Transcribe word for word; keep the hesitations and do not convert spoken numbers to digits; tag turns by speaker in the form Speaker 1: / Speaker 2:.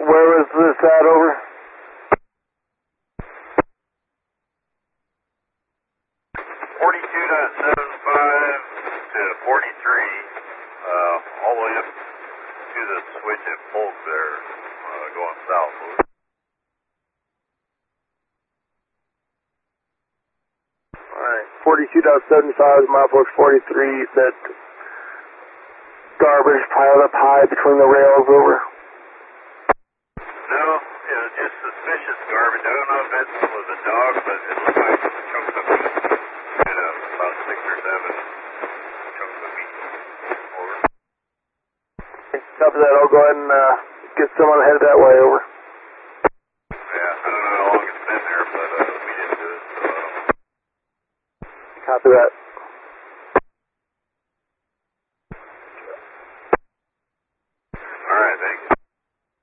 Speaker 1: where was this at, over?
Speaker 2: forty-two point seven five to forty-three, uh, all the way up to the switch at Polk there, uh, going south.
Speaker 1: Alright, forty-two point seven five, milepost forty-three, you said garbage piled up high between the rails, over.
Speaker 2: No, it was just suspicious garbage. I don't know if it was a dog, but it looked like chunks of meat. You know, about six or seven chunks of meat. Over.
Speaker 1: Copy that, I'll go ahead and uh, get someone headed that way, over.
Speaker 2: Yeah, I don't know how long it's been there, but uh, we didn't do it, so I don't know.
Speaker 1: Copy that.
Speaker 2: All right, thanks.